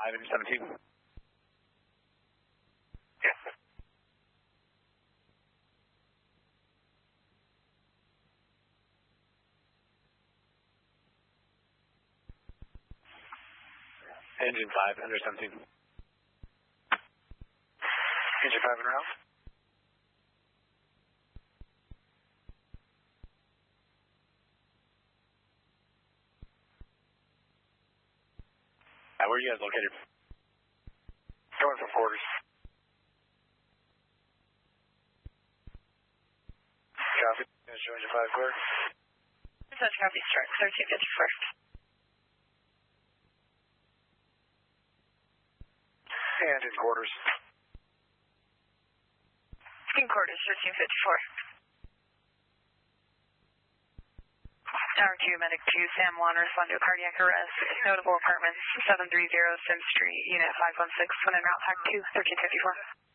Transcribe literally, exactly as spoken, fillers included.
five, engine seventeen. Yes. Engine five, under seventeen. Engine five and round. Uh, where are you guys located? Going from quarters. Copy. Engine five clear. Such copy, start thirteen fifty-four. And in quarters. In quarters, thirteen fifty-four. Tower two, medic two, Sam one, respond to a cardiac arrest. Notable apartments, seven three zero Sim Street, unit five one six, when en route, type two, thirteen fifty-four.